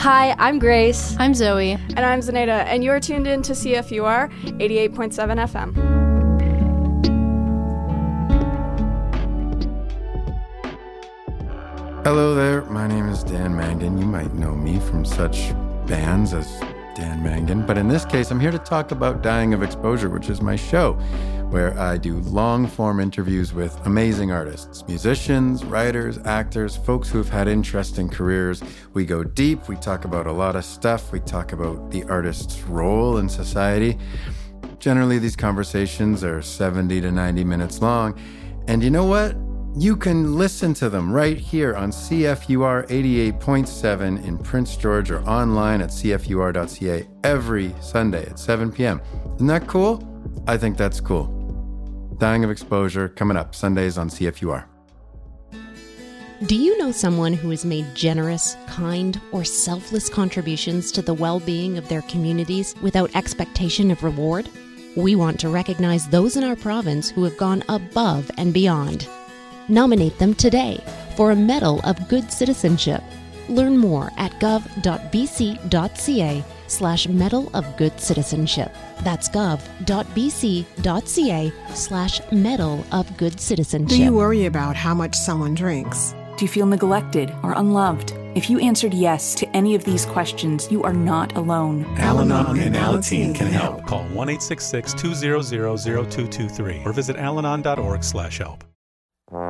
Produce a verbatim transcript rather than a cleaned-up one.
Hi, I'm Grace. I'm Zoe. And I'm Zenaida, and you're tuned in to C F U R eighty-eight point seven F M. Hello there, my name is Dan Mangan. You might know me from such bands as Dan Mangan, but in this case, I'm here to talk about Dying of Exposure, which is my show, where I do long-form interviews with amazing artists, musicians, writers, actors, folks who've had interesting careers. We go deep, we talk about a lot of stuff, we talk about the artist's role in society. Generally, these conversations are seventy to ninety minutes long, and you know what? You can listen to them right here on C F U R eighty-eight point seven in Prince George or online at c f u r dot c a every Sunday at seven p.m. Isn't that cool? I think that's cool. Dying of Exposure, coming up Sundays on C F U R. Do you know someone who has made generous, kind, or selfless contributions to the well-being of their communities without expectation of reward? We want to recognize those in our province who have gone above and beyond. Nominate them today for a Medal of Good Citizenship. Learn more at gov.bc.ca slash Medal of Good Citizenship. That's gov.bc.ca slash Medal of Good Citizenship. Do you worry about how much someone drinks? Do you feel neglected or unloved? If you answered yes to any of these questions, you are not alone. Al-Anon and Alateen can help. Call one eight six six, two zero zero, zero two two three or visit alanon dot org slash help.